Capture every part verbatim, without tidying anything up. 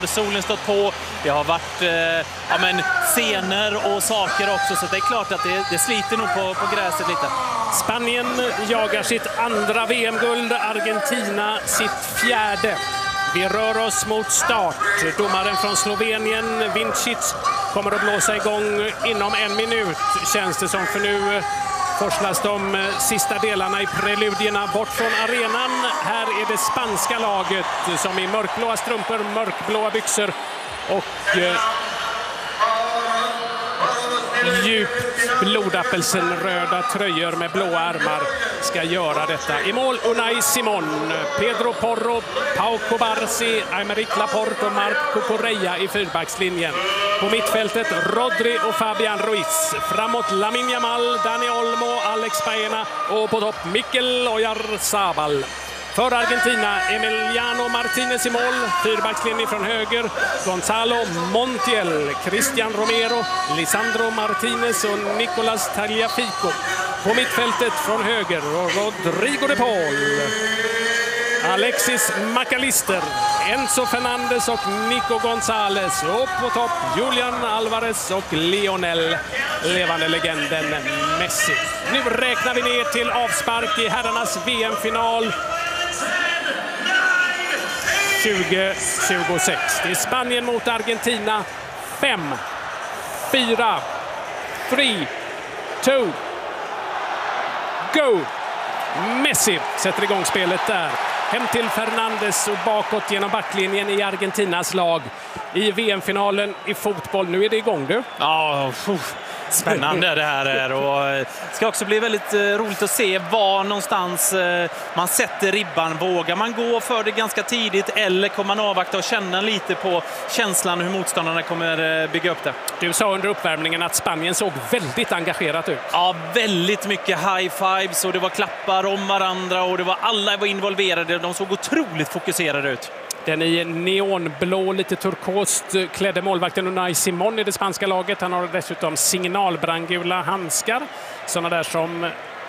Solen stått på, det har varit eh, ja, men, scener och saker också, så det är klart att det, det sliter nog på, på gräset lite. Spanien jagar sitt andra V M-guld, Argentina sitt fjärde. Vi rör oss mot start. Domaren från Slovenien, Vincic, kommer att blåsa igång inom en minut, känns det som, för nu forslas de sista delarna i preludierna bort från arenan. Här är det spanska laget som i mörkblåa strumpor, mörkblåa byxor och eh, djupt blodapelsenröda tröjor med blåa armar ska göra detta. I mål Unai Simón, Pedro Porro, Pau Cobarsi, Aymeric Laporte och Marco Correa i fyrbackslinjen. På mittfältet Rodri och Fabian Ruiz. Framåt Lamine Yamal, Dani Olmo, Alex Baena och på topp Mikel Oyarzabal. För Argentina, Emiliano Martinez i mål, fyrbackslinje från höger, Gonzalo Montiel, Cristian Romero, Lisandro Martinez och Nicolas Tagliafico. På mittfältet från höger, Rodrigo de Paul, Alexis McAllister, Enzo Fernandez och Nico González. Och på topp Julian Alvarez och Lionel, levande legenden Messi. Nu räknar vi ner till avspark i herrarnas V M-final tjugo tjugosex. Det är Spanien mot Argentina. Fem, fyra, tre, två, go! Messi sätter igång spelet där. Hem till Fernandes och bakåt genom backlinjen i Argentinas lag i V M-finalen i fotboll. Nu är det igång, du. Ja, spännande det här är, och det ska också bli väldigt roligt att se var någonstans man sätter ribban. Vågar man gå för det ganska tidigt, eller kommer man avvakta och känna lite på känslan hur motståndarna kommer bygga upp det? Du sa under uppvärmningen att Spanien såg väldigt engagerat ut. Ja, väldigt mycket high fives och det var klappar om varandra och det var, alla var involverade. De såg otroligt fokuserade ut. Den i neonblå, lite turkost klädde målvakten Unai Simón i det spanska laget. Han har dessutom signalbrandgula handskar. Sådana där som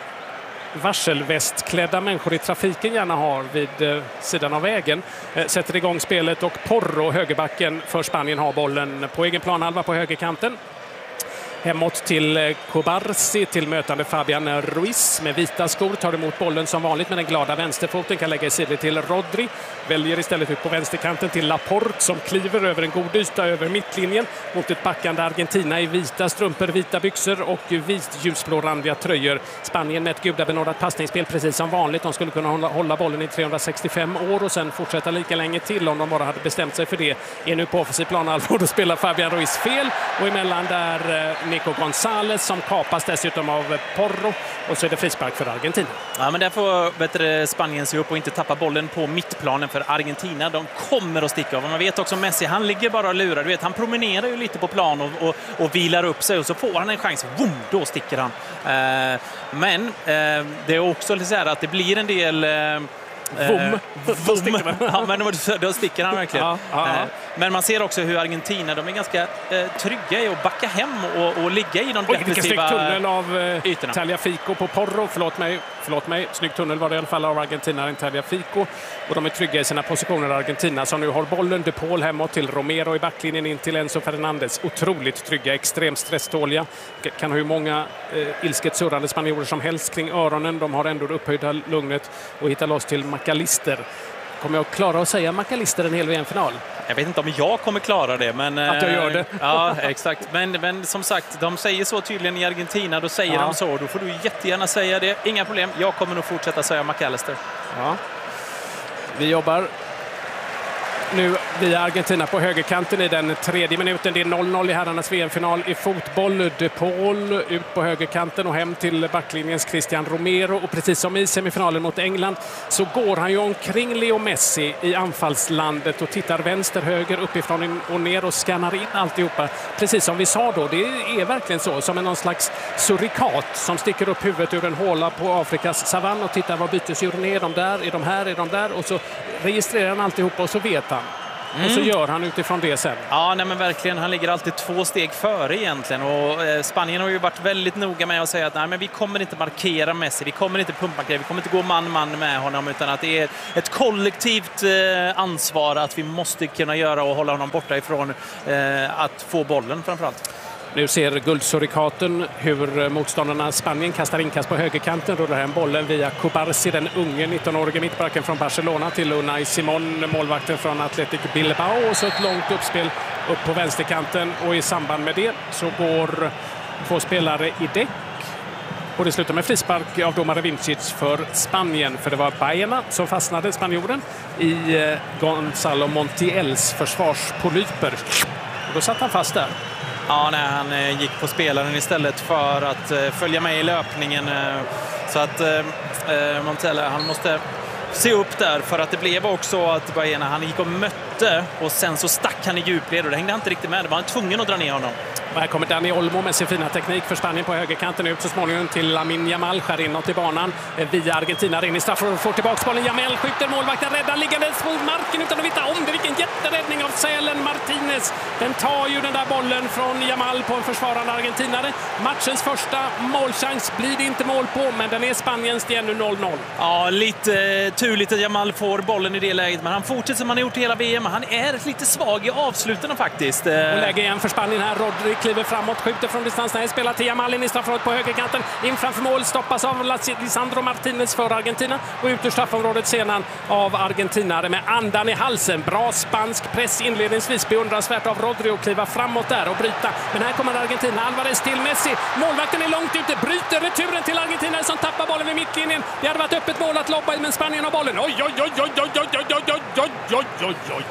varselvästklädda människor i trafiken gärna har vid eh, sidan av vägen. Eh, sätter igång spelet och Porro, högerbacken för Spanien, har bollen på egen planhalva på högerkanten. Hemåt till Cobarsi, till mötande Fabian Ruiz med vita skor. Tar emot bollen som vanligt med den glada vänsterfoten. Kan lägga i sidled till Rodri. Väljer istället ut på vänsterkanten till Laporte som kliver över en god yta över mittlinjen mot ett backande Argentina i vita strumpor, vita byxor och vit ljusblårandiga tröjor. Spanien med ett gudabenådat passningsspel precis som vanligt. De skulle kunna hålla, hålla bollen i trehundrasextiofem år och sen fortsätta lika länge till om de bara hade bestämt sig för det. Är nu på offensiv planhalva och då spelar Fabian Ruiz fel, och emellan där Nico González som kapas dessutom av Porro, och så är det frispark för Argentina. Ja, men där får bättre Spanien se upp och inte tappa bollen på mittplanen, för Argentina, de kommer att sticka av. Man vet också Messi, han ligger bara och lurar. Du vet, han promenerar ju lite på plan och, och, och vilar upp sig, och så får han en chans. Boom, då sticker han. Eh, men eh, det är också så här att det blir en del... Eh, Vom. Vom. Ja, men då sticker han verkligen. Ja, ja, ja. Men man ser också hur Argentina, de är ganska eh, trygga i att backa hem och, och ligga i de Oj, defensiva tunnel av eh, ytorna. Tagliafico på Porro. Förlåt mig, förlåt mig. Snygg tunnel var det i alla fall av Argentina än Tagliafico. Och de är trygga i sina positioner, Argentina, som nu har bollen. De Paul hemåt till Romero i backlinjen in till Enzo Fernandez. Otroligt trygga, extremt stresståliga. Kan ha hur många eh, ilsket surrande spanjorer som helst kring öronen. De har ändå det upphöjda lugnet och hittar loss till McAllister. Kommer jag klara att säga McAllister en hel V M-final? Jag vet inte om jag kommer klara det, men... Att jag gör det. Ja, exakt. Men, men som sagt, de säger så tydligen i Argentina, då säger ja. de så. Då får du jättegärna säga det. Inga problem, jag kommer nog fortsätta säga McAllister. Ja. Vi jobbar nu via Argentina på högerkanten i den tredje minuten. Det är noll noll i herrarnas V M-final i fotboll. De Paul ut på högerkanten och hem till backlinjens Cristian Romero. Och precis som i semifinalen mot England så går han ju omkring Leo Messi i anfallslandet och tittar vänster, höger, uppifrån och ner och skannar in alltihopa. Precis som vi sa då, det är verkligen så. Som en någon slags surikat som sticker upp huvudet ur en håla på Afrikas savann och tittar vad bytesdjuren är. De där, är de här, är de där? Och så registrerar han alltihopa och så vet han. Mm. Och så gör han utifrån det sen. Ja, nej men verkligen. Han ligger alltid två steg före egentligen. Och eh, Spanien har ju varit väldigt noga med att säga att nej, men vi kommer inte markera Messi. Vi kommer inte pumpmarkera. Vi kommer inte gå man-man med honom. Utan att det är ett kollektivt eh, ansvar att vi måste kunna göra och hålla honom borta ifrån eh, att få bollen framförallt. Nu ser guldsurikaten hur motståndarna Spanien kastar inkast på högerkanten. Rullar hem bollen via Cubarsí, den unge nittonårige mittbacken från Barcelona, till Unai Simón, målvakten från Athletic Bilbao. Och så ett långt uppspel upp på vänsterkanten. Och i samband med det så går två spelare i däck. Och det slutar med frispark av domare Vincic för Spanien. För det var Baena som fastnade, spanjoren, i Gonzalo Montiels försvarspolyper. Och då satt han fast där. Ja, nej, han eh, gick på spelaren istället för att eh, följa med i löpningen. Eh, så att eh, Montella, han måste se upp där, för att det blev också att Baena, han gick och mötte och sen så stack han i djupled och det hängde han inte riktigt med. Det var han tvungen att dra ner honom. Och här kommer Dani Olmo med sin fina teknik för Spanien på högerkanten, ut så småningom till Lamine Yamal, skär inåt i banan via Argentina, in i straffområdet, får tillbaka bollen. Yamal skjuter, målvakten räddar, liggandes på marken utan att veta om det. Vilken jätteräddning av Sälen Martinez. Den tar ju den där bollen från Yamal på en försvarande argentinare. Matchens första målchans blir det inte mål på, men den är Spaniens, det är nu noll noll. Ja, lite turligt att Yamal får bollen i det läget, men han fortsätter som han har gjort hela V M. Han är lite svag i avsluten faktiskt. Och läge igen för Spanien här. Rodri kliver framåt, skjuter från distans. Nej, spelar till Yamal in i straffområdet på högerkanten. In framför mål, stoppas av Lisandro Martinez för Argentina. Och ut ur straffområdet sedan av argentinare med andan i halsen. Bra spansk press inledningsvis. Beundransvärt av Rodri att kliva framåt där och bryta. Men här kommer Argentina. Alvarez till Messi. Målvakten är långt ute. Bryter returen till argentinare som tappar bollen vid mittlinjen. Det hade varit öppet mål att lobba, men Spanien har bollen. Oj, oj, oj, oj, oj, oj, oj, oj, oj, oj, oj, oj.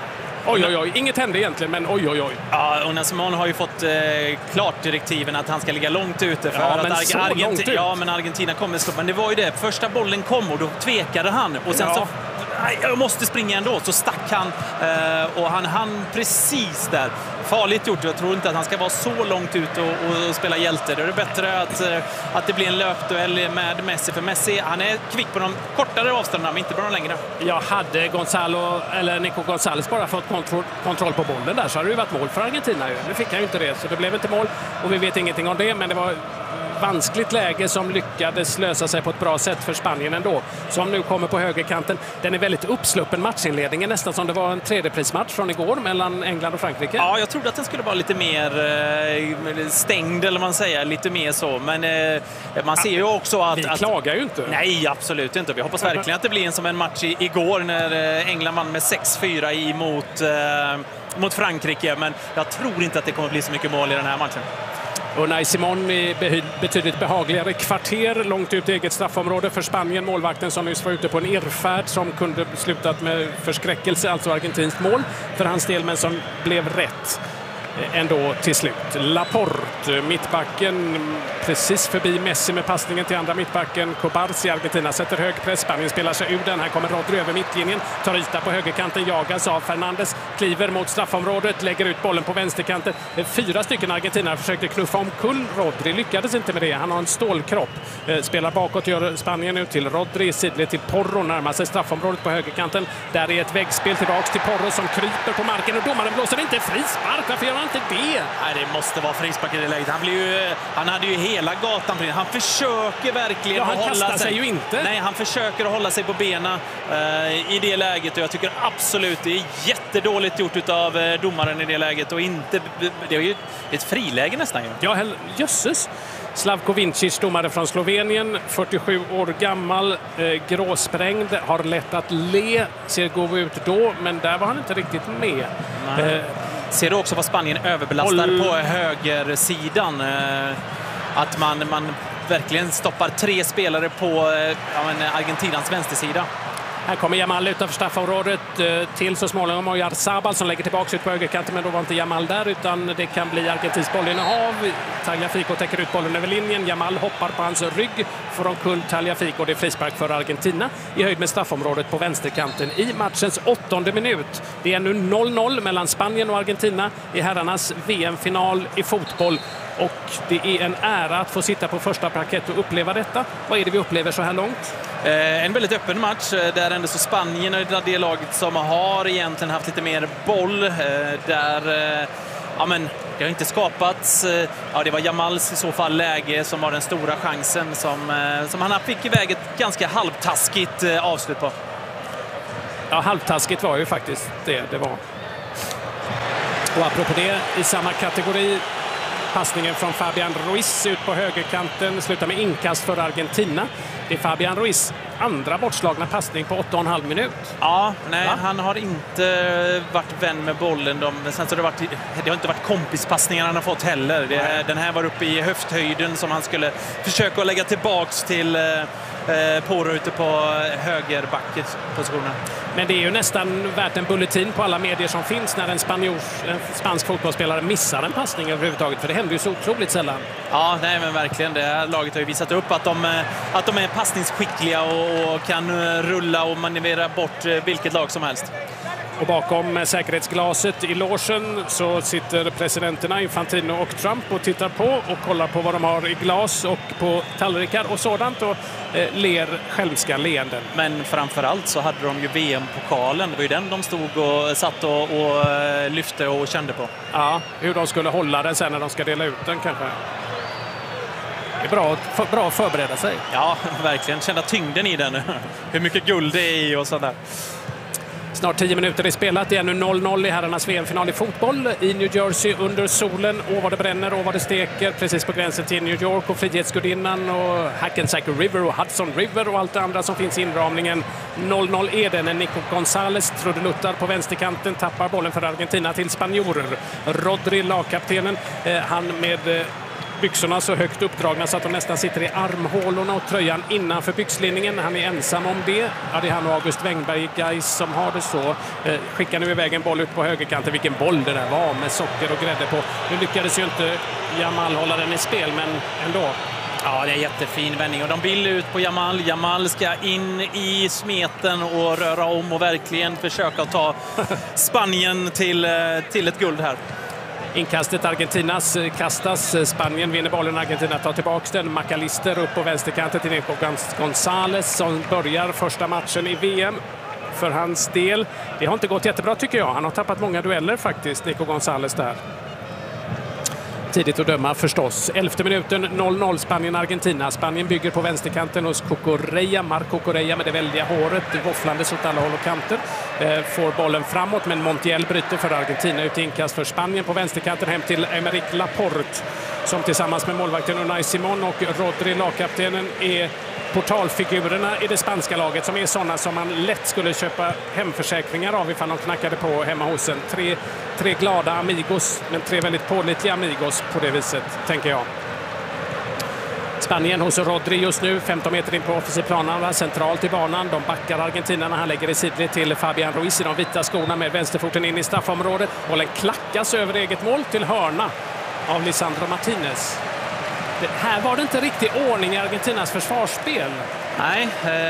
Oj, oj, oj. Inget hände egentligen, men oj, oj, oj. Ja, och Simón har ju fått eh, klart direktiven att han ska ligga långt ute. För ja, att men Arge- så Argenti- långt ut. Ja, men Argentina kommer slå. Men det var ju det. Första bollen kom och då tvekade han. Och sen ja. så, nej, jag måste springa ändå. Så stack han eh, och han hann precis där. Farligt gjort. Jag tror inte att han ska vara så långt ut och, och spela hjälte. Det är bättre att, eh, att det blir en löpduell med Messi. För Messi, han är kvick på de kortare avstånden, men inte på de längre. Jag hade Gonzalo, eller Nico González bara fått kontroll, kontroll på bollen där, så hade det ju varit mål för Argentina. Nu fick han ju inte det, så det blev inte mål. Och vi vet ingenting om det, men det var vanskligt läge som lyckades lösa sig på ett bra sätt för Spanien ändå. Som nu kommer på högerkanten. Den är väldigt uppsluppen matchinledningen, nästan som det var en tredjeprismatch från igår mellan England och Frankrike. Ja, jag trodde att den skulle vara lite mer eh, stängd, eller man säger, lite mer så. Men eh, man ser ju också att... Vi att, klagar ju inte. Nej, absolut inte. Vi hoppas verkligen att det blir en som en match i, igår när England vann med sex fyra emot, eh, mot Frankrike. Men jag tror inte att det kommer bli så mycket mål i den här matchen. Unai Simón i betydligt behagligare kvarter långt ut i eget straffområde för Spanien. Målvakten som nyss var ute på en irrfärd som kunde slutat med förskräckelse, alltså argentinskt mål för hans del, men som blev rätt ändå till slut. Laporte, mittbacken, precis förbi Messi med passningen till andra mittbacken. Cubarsí, Argentina sätter hög press. Spanien spelar sig ur den. Här kommer Rodri över mittlinjen. Tar yta på högerkanten, jagas av Fernandes. Kliver mot straffområdet, lägger ut bollen på vänsterkanten. Fyra stycken argentinare försökte knuffa omkull Rodri. Lyckades inte med det. Han har en stålkropp. Spelar bakåt, gör Spanien ut till Rodri. Sidled till Porro, närmar sig straffområdet på högerkanten. Där är ett väggspel tillbaks till Porro som kryper på marken. Och domaren blåser inte frispark. Varför gör han inte det? Nej, det måste vara frispark i det läget. Han, blir ju, han hade ju hela gatan. Han försöker verkligen ja, han att hålla sig. sig ju inte. Nej, han försöker att hålla sig på benen uh, i det läget. Och jag tycker absolut det är jättedåligt gjort av uh, domaren i det läget. Och inte, det är ju ett friläge nästan. Ju. Ja, jösses. Slavko Vincic, domare från Slovenien, fyrtiosju år gammal, eh, gråsprängd, har lätt att le, ser god ut då, men där var han inte riktigt med. Eh, ser du också vad Spanien överbelastar håll... på högersidan? Eh, att man, man verkligen stoppar tre spelare på eh, ja, men Argentinans vänstersida. Här kommer Yamal utanför straffområdet till så småningom och Oyarzabal som lägger tillbaka ut på högerkanten, men då var inte Yamal där utan det kan bli Argentins bollinnehav. Tagliafico täcker ut bollen över linjen. Yamal hoppar på hans rygg, får omkull Tagliafico. Det är frispark för Argentina i höjd med straffområdet på vänsterkanten i matchens åttonde minut. Det är nu noll noll mellan Spanien och Argentina i herrarnas V M-final i fotboll. Och det är en ära att få sitta på första parkett och uppleva detta. Vad är det vi upplever så här långt? Eh, en väldigt öppen match där ändå så Spanien är det laget som har egentligen haft lite mer boll. Eh, där... Eh, Ja, men det har inte skapats. Ja, det var Jamals i så fall läge som var den stora chansen som, som han fick iväg ett ganska halvtaskigt avslut på. Ja, halvtaskigt var ju faktiskt det det var. Och apropå det, i samma kategori, passningen från Fabián Ruiz ut på högerkanten slutar med inkast för Argentina. Det är Fabián Ruiz andra bortslagna passning på åtta och en halv minut. Ja, nej, Va? han har inte varit vän med bollen. De, sen så det, varit, det har inte varit kompispassningar han har fått heller. Det, den här var uppe i höfthöjden som han skulle försöka lägga tillbaks till eh, Porro ute på högerbackpositionen. Men det är ju nästan värt en bulletin på alla medier som finns när en, spanjors, en spansk fotbollsspelare missar en passning överhuvudtaget. För det händer ju så otroligt sällan. Ja, nej men verkligen. Det här laget har ju visat upp att de, att de är passningsskickliga och, och kan rulla och manövrera bort vilket lag som helst. Och bakom säkerhetsglaset i logen så sitter presidenterna Infantino och Trump och tittar på och kollar på vad de har i glas och på tallrikar och sådant och eh, ler själviska leenden. Men framförallt så hade de ju V M-pokalen. Det var ju den de stod och satt och, och lyfte och kände på. Ja, hur de skulle hålla den sen när de ska dela ut den kanske. Det är bra, för, bra att förbereda sig. Ja, verkligen. Känna tyngden i den. Hur mycket guld det är i och sådär. Snart tio minuter är spelat. Det är nu noll noll i herrarnas V M-final i fotboll i New Jersey under solen. Åh vad det bränner, åh vad det steker. Precis på gränsen till New York och Frihetsgudinnan och Hackensack River och Hudson River och allt det andra som finns i inramningen. noll noll är det när Nico González trudeluttar på vänsterkanten, tappar bollen för Argentina till spanjorer. Rodri, lagkaptenen, eh, han med... Eh, byxorna så högt uppdragna så att de nästan sitter i armhålorna och tröjan innanför byxlinningen. Han är ensam om det. Ja, det är han och August Wengberg guys som har det så. Eh, skickar nu iväg en boll ut på högerkanten. Vilken boll det där var med socker och grädde på. Nu lyckades ju inte Jamal hålla den i spel, men ändå. Ja, det är en jättefin vändning och de vill ut på Jamal. Jamal ska in i smeten och röra om och verkligen försöka ta Spanien till, till ett guld här. Inkastet Argentinas kastas. Spanien vinner bollen. Argentina tar tillbaka den. McAllister upp på vänsterkanten till Nico González som börjar första matchen i V M för hans del. Det har inte gått jättebra tycker jag. Han har tappat många dueller faktiskt, Nico González där. Tidigt att döma förstås. Elfte minuten noll noll Spanien-Argentina. Spanien bygger på vänsterkanten hos Cucurella. Marco Correa med det väldiga håret. Våfflandes åt alla håll och kanter. Eh, får bollen framåt men Montiel bryter för Argentina. Ut inkast för Spanien på vänsterkanten hem till Aymeric Laporte. Som tillsammans med målvakten Unai Simon och Rodri, lagkaptenen, är portalfigurerna i det spanska laget som är sådana som man lätt skulle köpa hemförsäkringar av ifall de knackade på hemma hos en. Tre, tre glada amigos, men tre väldigt pålitliga amigos på det viset, tänker jag. Spanien hos Rodri just nu, femton meter in på offensiv planen, centralt i banan. De backar Argentina när han lägger i sidled till Fabián Ruiz i de vita skorna med vänsterfoten in i straffområdet. Bollen klackas över eget mål till hörna av Lisandro Martinez. Det här var det inte riktigt ordning i Argentinas försvarsspel. Nej,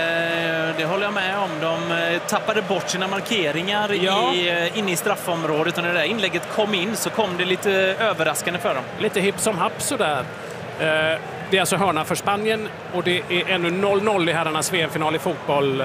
det håller jag med om. De tappade bort sina markeringar ja. i, in i straffområdet. Och när det där inlägget kom in så kom det lite överraskande för dem. Lite hipp som happ sådär. Det är alltså hörna för Spanien och det är ännu noll noll i herrarnas V M-final i fotboll.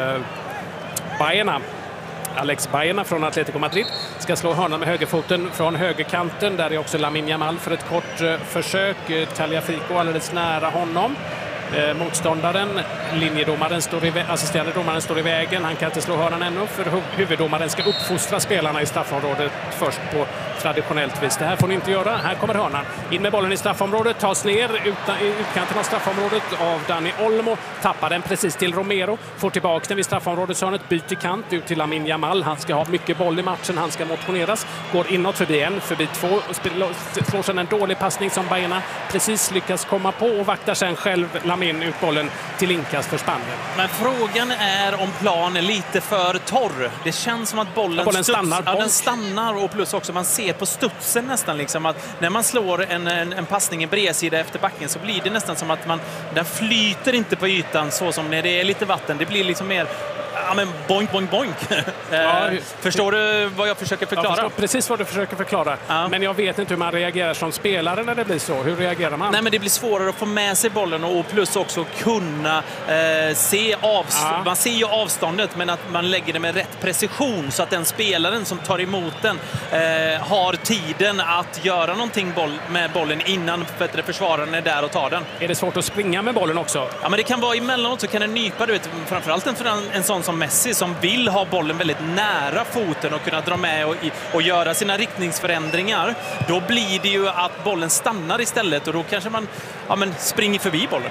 Baena. Alex Baena från Atletico Madrid ska slå hörnan med högerfoten från högerkanten. Där är också Lamine Yamal för ett kort eh, försök. Tagliafico alldeles nära honom. Eh, motståndaren, linjedomaren, står i vä- assisterande domaren står i vägen. Han kan inte slå hörnan ännu för hu- huvuddomaren ska uppfostra spelarna i straffområdet först på traditionellt vis. Det här får ni inte göra. Här kommer hörnan. In med bollen i straffområdet, tas ner utan, i utkanten av straffområdet av Dani Olmo. Tappar den precis till Romero. Får tillbaka den vid straffområdet så han ett byte kant ut till Lamine Yamal. Han ska ha mycket boll i matchen. Han ska motioneras. Går inåt förbi en, förbi två. Och slår sedan en dålig passning som Baena precis lyckas komma på och vaktar sen själv Lamin ut bollen till inkast för Spanien. Men frågan är om planen är lite för torr. Det känns som att bollen, ja, bollen studs, stannar. Ja, den stannar och plus också man ser på studsen nästan liksom att när man slår en, en, en passning i bredsida efter backen så blir det nästan som att man, den flyter inte på ytan så som när det är lite vatten. Det blir liksom mer ja, men boink, boink, boink. Ja, förstår du vad jag försöker förklara? Jag förstår precis vad du försöker förklara. Ja. Men jag vet inte hur man reagerar som spelare när det blir så. Hur reagerar man? Nej, men det blir svårare att få med sig bollen och plus också kunna eh, se avstånd. Ja. Man ser ju avståndet, men att man lägger det med rätt precision så att den spelaren som tar emot den eh, har tiden att göra någonting boll, med bollen innan försvararen är där och tar den. Är det svårt att springa med bollen också? Ja, men det kan vara emellanåt så kan det nypa, du vet, framförallt en, en sån som Messi som vill ha bollen väldigt nära foten och kunna dra med och, och göra sina riktningsförändringar. Då blir det ju att bollen stannar istället och då kanske man ja, men springer förbi bollen.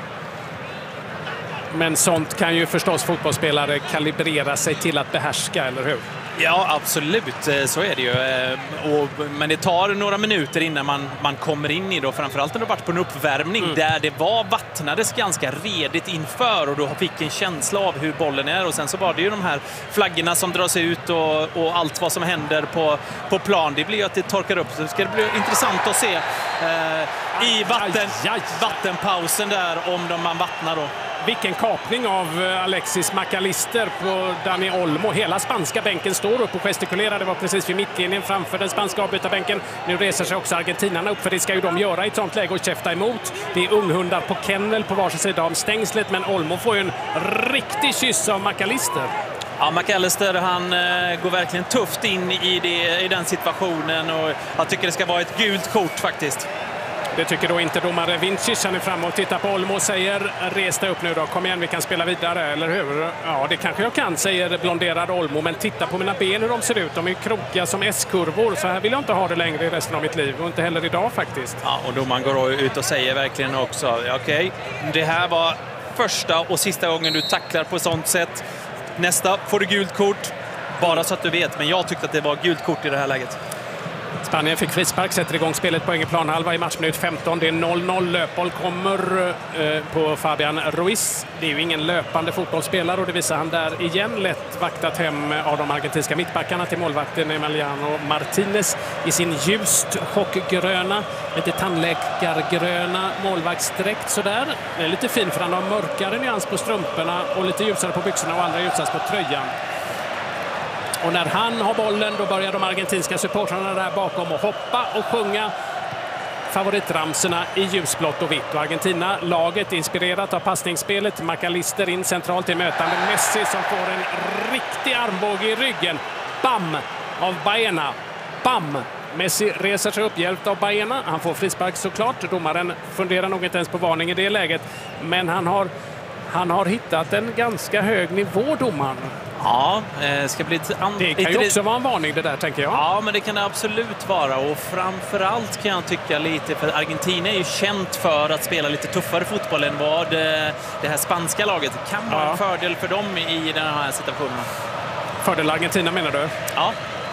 Men sånt kan ju förstås fotbollsspelare kalibrera sig till att behärska, eller hur? Ja, absolut. Så är det ju. Och, men det tar några minuter innan man, man kommer in i det. Och framförallt när det varit på en uppvärmning mm. där det var vattnades ganska redigt inför och du fick en känsla av hur bollen är. Och sen så var det ju de här flaggorna som dras ut och, och allt vad som händer på, på plan. Det blir ju att det torkar upp. Så det ska bli intressant att se eh, i vatten, vattenpausen där om de man vattnar då. Vilken kapning av Alexis McAllister på Dani Olmo. Hela spanska bänken står upp och gestikulerar. Det var precis vid mittlinjen framför den spanska avbytarbänken. Nu reser sig också argentinarna upp, för det ska ju de göra i ett sånt läge och käfta emot. Det är unghundar på kennel på varsin sida om stängslet, men Olmo får ju en riktig kyss av McAllister. Ja, McAllister, han eh, går verkligen tufft in i, det, i den situationen och jag tycker det ska vara ett gult kort faktiskt. Det tycker då inte domare Vincic. Han är framme och tittar på Olmo och säger res dig upp nu då, kom igen, vi kan spela vidare, eller hur? Ja, det kanske jag kan, säger blonderad Olmo, men titta på mina ben hur de ser ut. De är krokiga som S-kurvor, så här vill jag inte ha det längre i resten av mitt liv och inte heller idag faktiskt. Ja, och domaren går ut och säger verkligen också, okej, okay, det här var första och sista gången du tacklar på sånt sätt. Nästa får du gult kort, bara så att du vet, men jag tyckte att det var gult kort i det här läget. Spanien fick frispark, sätter igång spelet på egen planhalva i matchminut femton. Det är noll noll. Löpboll kommer eh, på Fabian Ruiz. Det är ju ingen löpande fotbollsspelare och det visar han där igen. Lätt vaktat hem av de argentinska mittbackarna till målvakten Emiliano Martinez i sin ljust chockgröna, lite tandläkargröna målvaktsdräkt sådär. Det är lite fin för han har mörkare nyans på strumporna och lite ljusare på byxorna och allra ljusast på tröjan. Och när han har bollen då börjar de argentinska supportrarna där bakom att hoppa och sjunga favoritramserna i ljusblått och vitt. Och Argentina, laget inspirerat av passningsspelet. McAllister in centralt i mötande Messi som får en riktig armbåge i ryggen. Bam! Av Baena. Bam! Messi reser sig upp, hjälpt av Baena. Han får frispark såklart. Domaren funderar nog inte ens på varning i det läget. Men han har, han har hittat en ganska hög nivå, domaren. Ja, det ska bli det kan ju också vara en varning det där, tänker jag. Ja, men det kan det absolut vara. Och framförallt kan jag tycka lite, för Argentina är ju känt för att spela lite tuffare fotboll än vad det här spanska laget. Det kan vara ja. en fördel för dem i den här situationen. Fördel Argentina menar du? Ja.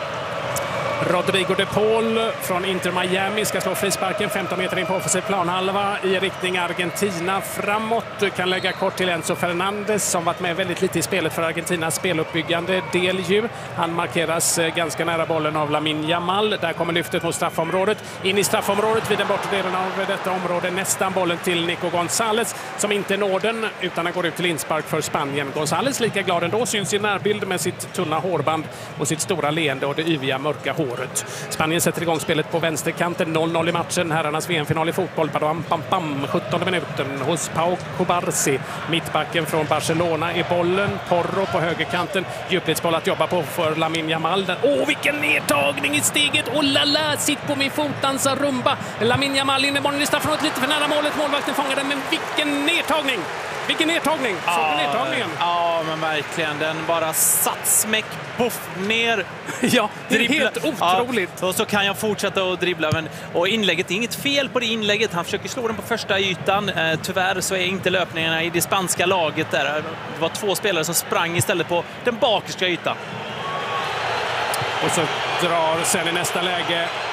Rodrigo de Paul från Inter Miami ska slå frisparken femton meter in på offensiv planhalva i riktning Argentina framåt. Kan lägga kort till Enzo Fernandez som varit med väldigt lite i spelet för Argentinas speluppbyggande del ju. Han markeras ganska nära bollen av Lamine Yamal. Där kommer lyftet mot straffområdet. In i straffområdet vid den bortre delen av detta område. Nästan bollen till Nico González som inte når den utan han går ut till inspark för Spanien. González lika glad ändå, syns i närbild med sitt tunna hårband och sitt stora leende och det yviga mörka hår. Spanien sätter igång spelet på vänsterkanten. noll noll i matchen. Herrarnas V M-final i fotboll. Badam, bam, bam. sjuttonde minuten hos Pau Cubarsí. Mittbacken från Barcelona i bollen. Porro på högerkanten. Djupledsboll att jobba på för Lamine Yamal. Åh, oh, vilken nedtagning i steget. Oh la la, sitt på min fot, dansa rumba. Lamine Yamal in i bollen i straffområdet lite för nära målet. Målvakten fångar den, men vilken nedtagning! Vilken nedtagning! Såg ja, du nedtagningen? Ja, men verkligen. Den bara satt smäck, buff, ner. Ja, det är dribbla. Helt otroligt. Ja, och så kan jag fortsätta att dribbla. Men, och inlägget, är inget fel på det inlägget. Han försöker slå den på första ytan. Eh, tyvärr så är inte löpningarna i det spanska laget där. Det var två spelare som sprang istället på den bakerska ytan. Och så drar sen i nästa läge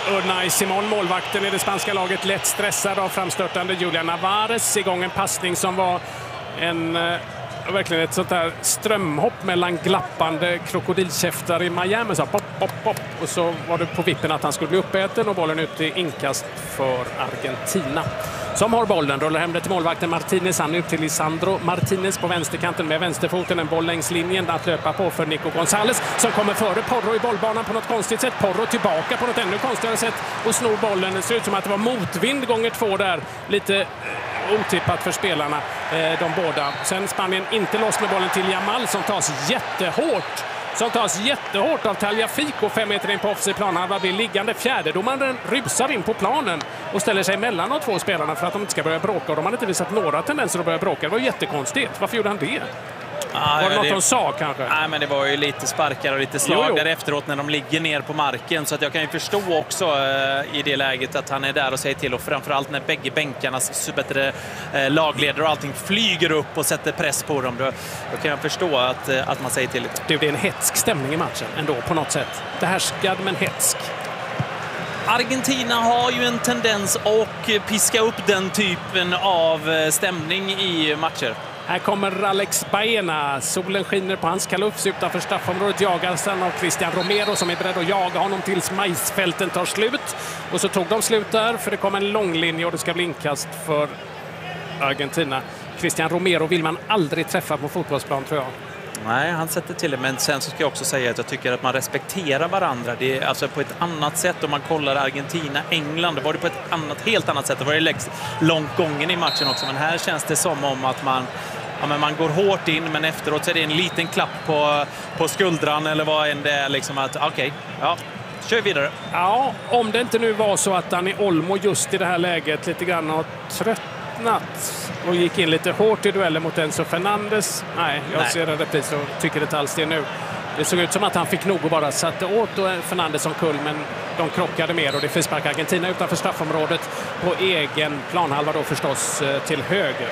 Unai Simon, målvakten i det spanska laget, lätt stressad av framstörtande Julian Navarez. Igång en passning som var en, eh, verkligen ett sånt där strömhopp mellan glappande krokodilkäftar i Miami. Så pop, pop, pop. Och så var det på vippen att han skulle bli uppäten och bollen ut i inkast för Argentina. Som har bollen, rullar hem det till målvakten Martinez. Han ut till Lisandro Martinez på vänsterkanten med vänsterfoten. En boll längs linjen att löpa på för Nico González som kommer före Porro i bollbanan på något konstigt sätt. Porro tillbaka på något ännu konstigare sätt och snor bollen. Det ser ut som att det var motvind gånger två där. Lite otippat för spelarna, de båda. Sen Spanien inte loss med bollen till Yamal som tas jättehårt. Som tas jättehårt av Tagliafico fem meter in på offensiv planhalva, blir liggande. Fjärdedomaren rusar in på planen och ställer sig mellan de två spelarna för att de inte ska börja bråka. Och de hade inte visat några tendenser att börja bråka. Det var jättekonstigt. Varför gjorde han det? Ah, var det något det... de sa kanske? Nej, men det var ju lite sparkar och lite slag jo, jo. där efteråt när de ligger ner på marken. Så att jag kan ju förstå också eh, i det läget att han är där och säger till. Och framförallt när bägge bänkarnas bättre eh, lagledare och allting flyger upp och sätter press på dem. Då, då kan jag förstå att, eh, att man säger till lite. Det är en hetsk stämning i matchen ändå på något sätt. Det härskad men hetsk. Argentina har ju en tendens att piska upp den typen av stämning i matcher. Här kommer Alex Baena. Solen skiner på hans kalufs utanför straffområdet. Jagar sen av Cristian Romero som är beredd att jaga honom tills majsfälten tar slut. Och så tog de slut där för det kom en lång linje och det ska bli inkast för Argentina. Cristian Romero vill man aldrig träffa på fotbollsplan tror jag. Nej, han sätter till det. Men sen så ska jag också säga att jag tycker att man respekterar varandra. Det är alltså på ett annat sätt om man kollar Argentina, England. Det var det på ett annat, helt annat sätt. Det var det längst långt gången i matchen också. Men här känns det som om att man, ja, men man går hårt in. Men efteråt så är det en liten klapp på, på skuldran eller vad än det är. Liksom att okej, okay, ja, kör vidare. Ja, om det inte nu var så att Dani Olmo just i det här läget lite grann har trött och gick in lite hårt i duellen mot Enzo Fernandes. Nej, jag Nej. ser en repris och tycker inte alls det nu. Det såg ut som att han fick nog och bara satte åt Fernandes som kull, men de krockade mer och det frisparkar Argentina utanför straffområdet på egen planhalva då förstås till höger.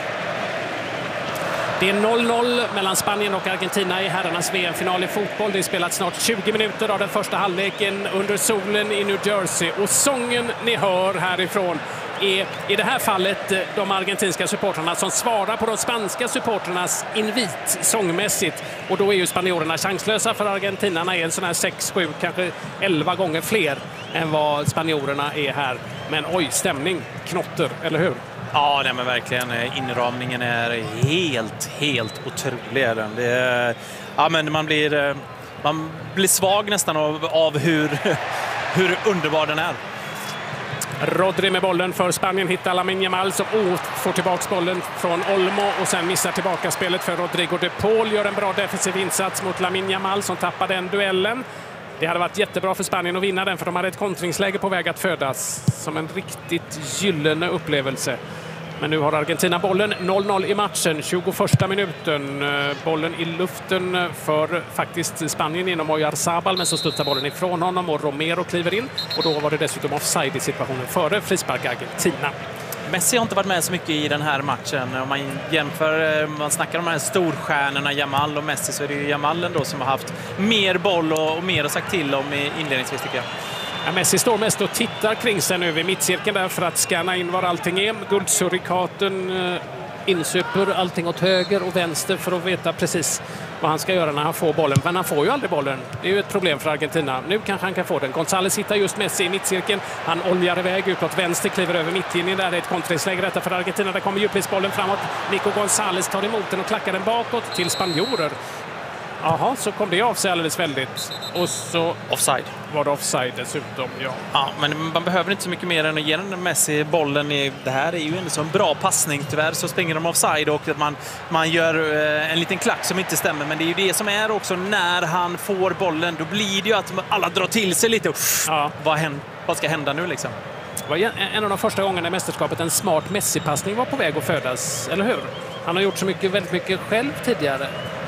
Det är noll noll mellan Spanien och Argentina i herrarnas V M-final i fotboll. Det är spelat snart tjugo minuter av den första halvleken under solen i New Jersey. Och sången ni hör härifrån är i det här fallet de argentinska supporterna som svarar på de spanska supporternas invit sångmässigt. Och då är ju spanjorerna chanslösa för argentinarna är en sån här sex, sju, kanske elva gånger fler än vad spanjorerna är här. Men oj, stämning, knotter, eller hur? Ja, nej, men verkligen. Inramningen är helt, helt otrolig. Det är, ja, men man blir, man blir svag nästan av, av hur, hur underbar den är. Rodri med bollen för Spanien hittar Lamine Yamal som oh, får tillbaka bollen från Olmo och sen missar tillbaka spelet för Rodrigo de Paul. Gör en bra defensiv insats mot Lamine Yamal som tappar den duellen. Det hade varit jättebra för Spanien att vinna den för de hade ett kontringsläge på väg att födas som en riktigt gyllene upplevelse. Men nu har Argentina bollen, noll noll i matchen, tjugoförsta minuten. Bollen i luften för faktiskt Spanien genom Oyarzabal, men så studsar bollen ifrån honom och Romero kliver in. Och då var det dessutom offside i situationen före frispark Argentina. Messi har inte varit med så mycket i den här matchen. Om man jämför, man snackar om de här storstjärnorna Yamal och Messi, så är det ju Yamal ändå som har haft mer boll och, och mer att sagt till om inledningsvis tycker jag. Ja, Messi står mest och tittar kring sig nu vid mittcirkeln där för att scanna in var allting är. Guldsurikaten eh, insuper allting åt höger och vänster för att veta precis vad han ska göra när han får bollen. Men han får ju aldrig bollen. Det är ju ett problem för Argentina. Nu kanske han kan få den. González hittar just Messi i mittcirkeln. Han oljar iväg utåt vänster, kliver över mittlinjen. Där är ett kontringsläge detta för Argentina. Där kommer djupledsbollen framåt. Nico González tar emot den och klackar den bakåt till spanjorer. Jaha, så kom det av sig alldeles väldigt. Och så offside. Var det offside dessutom, ja. Ja, men man behöver inte så mycket mer än att ge den Messi bollen. I, det här är ju en sån bra passning. Tyvärr så springer de offside och att man, man gör eh, en liten klack som inte stämmer. Men det är ju det som är också när han får bollen. Då blir det ju att alla drar till sig lite. Ja. Vad, händer, vad ska hända nu liksom? Det var en av de första gångerna i mästerskapet en smart Messi-passning var på väg att födas, eller hur? Han har gjort så mycket, väldigt mycket själv tidigare.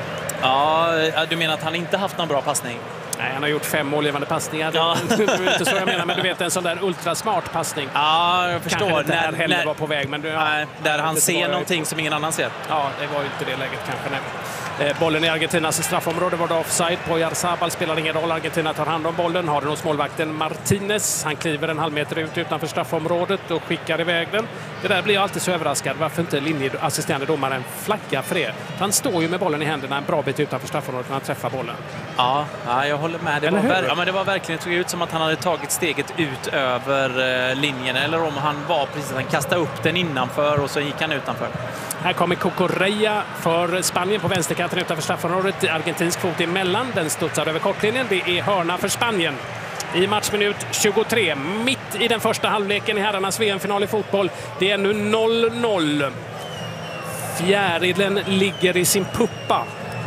Ja, du menar att han inte haft någon bra passning? Nej, han har gjort fem målgivande passningar. Ja. Det är inte så jag menar, men du vet en sån där ultrasmart passning. Ja, jag förstår. Kanske inte när, heller när, var på väg. Men du, nej, där han ser någonting som ingen annan ser. Ja, det var ju inte det läget kanske. Nej. Eh, bollen i Argentinas straffområde var det offside på Oyarzabal. Spelar ingen roll. Argentina tar hand om bollen. Har den hos målvakten Martinez. Han kliver en halv meter ut utanför straffområdet och skickar iväg den. Det där blir jag alltid så överraskad. Varför inte linjeassisterande domaren flaggar för det? Han står ju med bollen i händerna en bra bit utanför straffområdet när han träffar bollen. Ja, ja jag håller med. Det var, ver- ja, men det var verkligen, det såg ut som att han hade tagit steget ut över eh, linjen. Eller om han var precis, han kastade upp den innanför och så gick han utanför. Här kommer Cucurella för Spanien på vänsterkanten utanför straffområdet. Argentinsk fot emellan. Den studsar över kortlinjen. Det är hörna för Spanien. I matchminut tjugotre, mitt i den första halvleken i herrarnas V M-final i fotboll. Det är nu noll noll. Fjärilen ligger i sin puppa.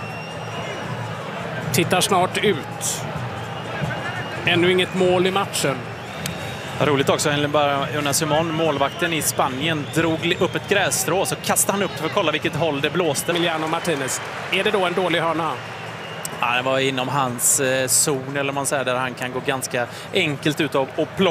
Tittar snart ut. Ännu inget mål i matchen. Roligt också, bara Unai Simon, målvakten i Spanien, drog upp ett grässtrå så kastade han upp för att kolla vilket håll det blåste. Emiliano Martinez. Är det då en dålig hörna? Ja, det var inom hans eh, zon, eller man säger, där han kan gå ganska enkelt ut och, och plocka